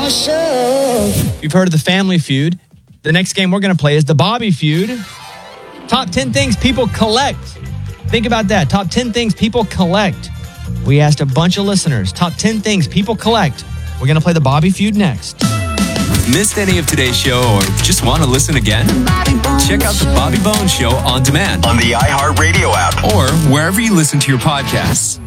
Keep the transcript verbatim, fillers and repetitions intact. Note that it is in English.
You've heard of the Family Feud. The next game we're going to play is the Bobby Feud. Top ten things people collect. Think about that. Top ten things people collect. We asked a bunch of listeners. Top ten things people collect. We're going to play the Bobby Feud next. Missed any of today's show or just want to listen again? Check out the Bobby Bones Show on demand on the iHeartRadio app or wherever you listen to your podcasts.